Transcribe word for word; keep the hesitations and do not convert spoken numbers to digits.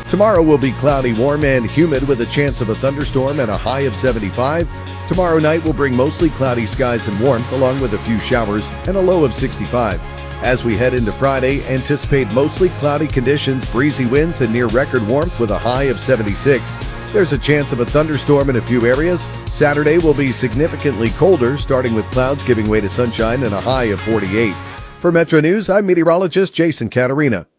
Tomorrow will be cloudy, warm, and humid with a chance of a thunderstorm and a high of seventy-five. Tomorrow night will bring mostly cloudy skies and warmth, along with a few showers and a low of sixty-five. As we head into Friday, anticipate mostly cloudy conditions, breezy winds, and near record warmth with a high of seventy-six. There's a chance of a thunderstorm in a few areas. Saturday will be significantly colder, starting with clouds giving way to sunshine and a high of forty-eight. For Metro News, I'm meteorologist Jason Caterina.